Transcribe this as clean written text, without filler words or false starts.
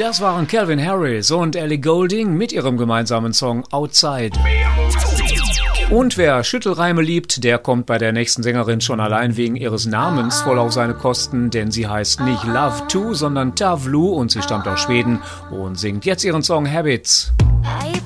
Das waren Calvin Harris und Ellie Goulding mit ihrem gemeinsamen Song Outside. Und wer Schüttelreime liebt, der kommt bei der nächsten Sängerin schon allein wegen ihres Namens voll auf seine Kosten, denn sie heißt nicht Love 2, sondern Tavlu und sie stammt aus Schweden und singt jetzt ihren Song Habits.